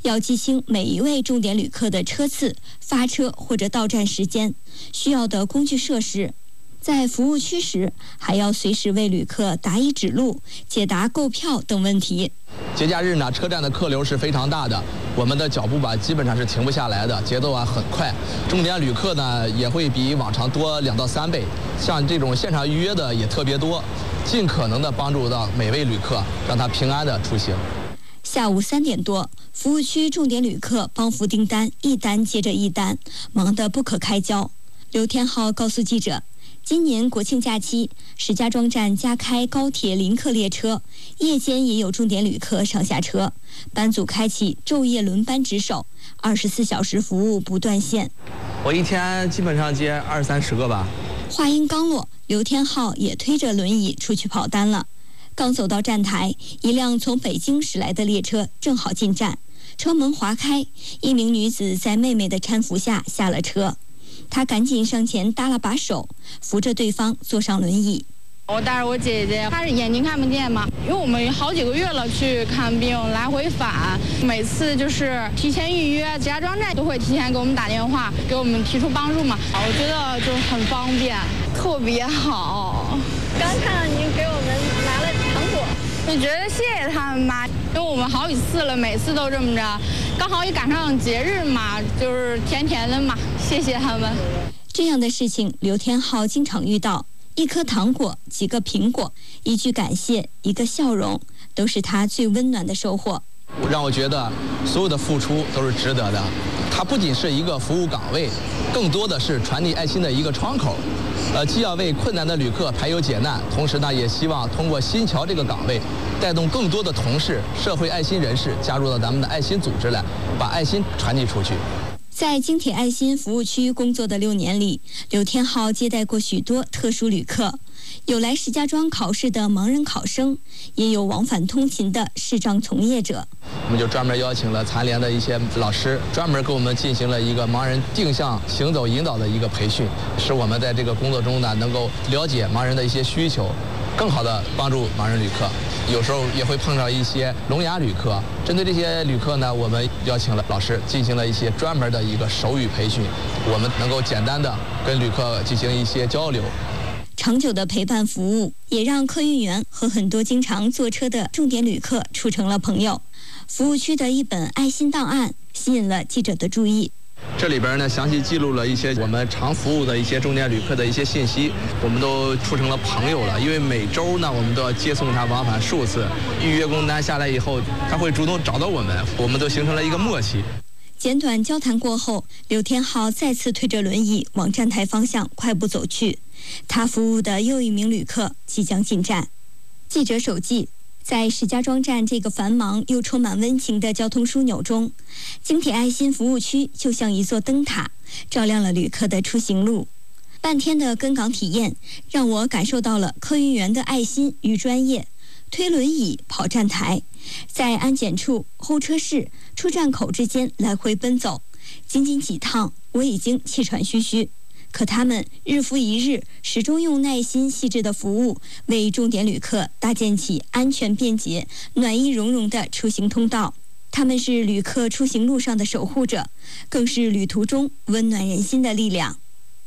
要记清每一位重点旅客的车次、发车或者到站时间、需要的工具设施。在服务区时，还要随时为旅客答疑指路、解答购票等问题。 节假日呢，车站的客流是非常大的，我们的脚步基本上是停不下来的，节奏很快。重点旅客呢也会比往常多2到3倍，像这种现场预约的也特别多，尽可能的帮助到每位旅客，让他平安的出行。 下午3点多，服务区重点旅客帮扶订单一单接着一单，忙得不可开交。刘天浩告诉记者，今年国庆假期，石家庄站加开高铁临客列车，夜间也有重点旅客上下车，班组开启昼夜轮班值守，24小时服务不断线。 我一天基本上接20-30个吧。 话音刚落，刘天浩也推着轮椅出去跑单了。刚走到站台，一辆从北京驶来的列车正好进站，车门划开，一名女子在妹妹的搀扶下下了车。她赶紧上前搭了把手，扶着对方坐上轮椅。 我带着我姐姐，她是眼睛看不见嘛，因为我们好几个月了去看病，来回返，每次就是提前预约，石家庄站都会提前给我们打电话，给我们提出帮助嘛。我觉得就很方便，特别好。 刚看到您给我们拿了糖果， 我觉得谢谢他们吧，因为我们好几次了，每次都这么着，刚好也赶上节日嘛，就是甜甜的嘛，谢谢他们。 这样的事情，刘天浩经常遇到。1颗糖果，几个苹果，一句感谢，一个笑容，都是他最温暖的收获。 让我觉得所有的付出都是值得的。它不仅是一个服务岗位，更多的是传递爱心的一个窗口。既要为困难的旅客排忧解难，同时呢，也希望通过新桥这个岗位，带动更多的同事、社会爱心人士加入到咱们的爱心组织来，把爱心传递出去。 在京铁爱心服务区工作的6年里，刘天浩接待过许多特殊旅客，有来石家庄考试的盲人考生，也有往返通勤的视障从业者。 我们就专门邀请了残联的一些老师，专门给我们进行了一个盲人定向行走引导的一个培训，使我们在这个工作中呢，能够了解盲人的一些需求，更好的帮助盲人旅客。有时候也会碰到一些聋哑旅客，针对这些旅客呢，我们邀请了老师进行了一些专门的一个手语培训，我们能够简单的跟旅客进行一些交流。 长久的陪伴服务，也让客运员和很多经常坐车的重点旅客处成了朋友。服务区的一本爱心档案吸引了记者的注意。 这里边呢，详细记录了一些我们常服务的一些重点旅客的一些信息，我们都处成了朋友了。因为每周呢，我们都要接送他往返数次，预约工单下来以后，他会主动找到我们都形成了一个默契。 简短交谈过后，刘天浩再次推着轮椅往站台方向快步走去。他服务的又一名旅客即将进站。记者手记，在石家庄站这个繁忙又充满温情的交通枢纽中，京铁爱心服务区就像一座灯塔，照亮了旅客的出行路。半天的跟岗体验，让我感受到了客运员的爱心与专业。推轮椅跑站台，在安检处、候车室、出站口之间来回奔走，仅仅几趟，我已经气喘吁吁。可他们日复一日，始终用耐心细致的服务，为重点旅客搭建起安全便捷、暖意融融的出行通道。他们是旅客出行路上的守护者，更是旅途中温暖人心的力量。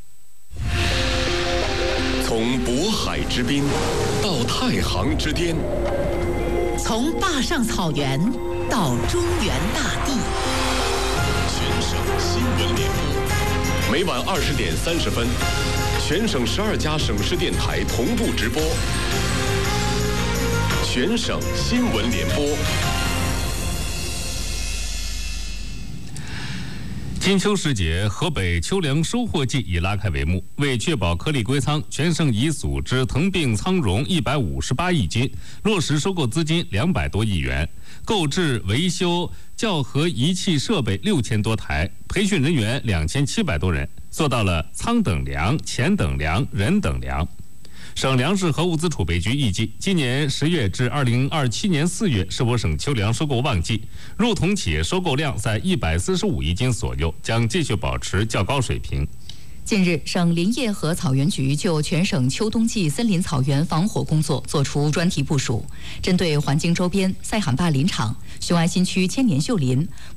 从渤海之滨到太行之巅， 从坝上草原到中原大地， 全省新闻联播，每晚20点30分，全省12家省市电台同步直播，全省新闻联播。 金秋时节，河北秋粮收获季已拉开帷幕。为确保颗粒归仓，全省已组织腾并仓容158亿斤，落实收购资金200多亿元，购置维修校核仪器设备6000多台，培训人员2700多人，做到了仓等粮、钱等粮、人等粮。省粮食和物资储备局预计，今年10月至2027年4月是我省秋粮收购旺季，入桶企业收购量在145亿斤左右，将继续保持较高水平。 近日，省林业和草原局就全省秋冬季森林草原防火工作作出专题部署，针对环京周边赛罕坝林场、雄安新区千年秀林、